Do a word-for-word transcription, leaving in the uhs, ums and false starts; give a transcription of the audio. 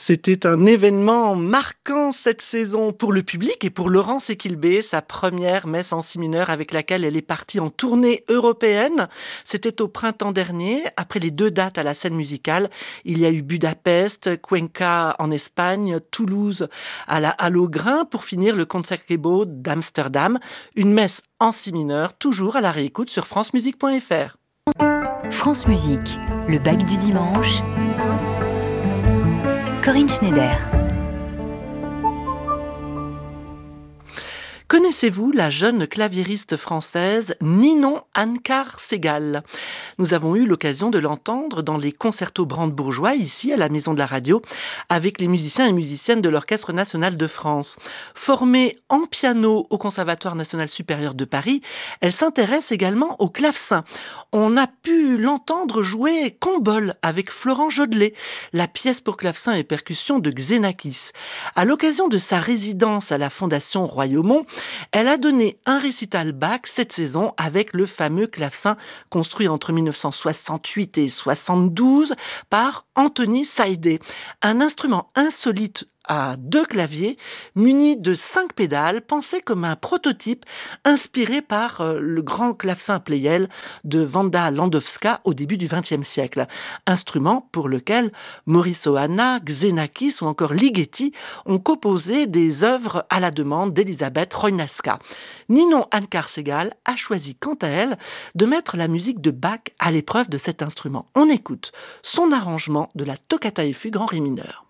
C'était un événement marquant cette saison pour le public et pour Laurence Equilbé, sa première messe en si mineur avec laquelle elle est partie en tournée européenne. C'était au printemps dernier. Après les deux dates à la scène musicale, il y a eu Budapest, Cuenca en Espagne, Toulouse à la Halle au Grain pour finir le Concertgebouw d'Amsterdam. Une messe en si mineur, toujours à la réécoute sur francemusique point f r. France Musique, le bac du dimanche. Corinne Schneider. Connaissez-vous la jeune claviériste française Ninon Ancar-Segal ? Nous avons eu l'occasion de l'entendre dans les concertos brandebourgeois, ici à la Maison de la Radio, avec les musiciens et musiciennes de l'Orchestre national de France. Formée en piano au Conservatoire national supérieur de Paris, elle s'intéresse également au clavecin. On a pu l'entendre jouer Combol avec Florent Jodelet, la pièce pour clavecin et percussion de Xenakis. À l'occasion de sa résidence à la Fondation Royaumont, elle a donné un récital Bach cette saison avec le fameux clavecin construit entre dix-neuf cent soixante-huit et soixante-douze par Anthony Saïdé. Un instrument insolite à deux claviers, muni de cinq pédales, pensé comme un prototype inspiré par euh, le grand clavecin Pleyel de Wanda Landowska au début du vingtième siècle. Instrument pour lequel Maurice Ohana, Xenakis ou encore Ligeti ont composé des œuvres à la demande d'Elisabeth Roynaska. Ninon Ancar-Segal a choisi quant à elle de mettre la musique de Bach à l'épreuve de cet instrument. On écoute son arrangement de la Toccata et fugue en ré mineur.